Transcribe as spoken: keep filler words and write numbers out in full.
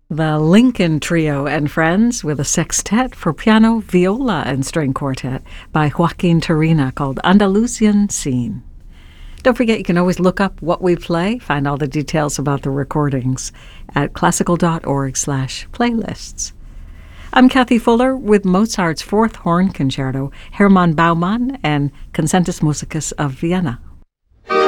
The Lincoln Trio and Friends with a sextet for piano, viola, and string quartet by Joaquin Turina called Andalusian Scene. Don't forget, you can always look up what we play, find all the details about the recordings at classical.org slash playlists. I'm Kathy Fuller with Mozart's Fourth Horn Concerto, Hermann Baumann and Concertus Musicus of Vienna.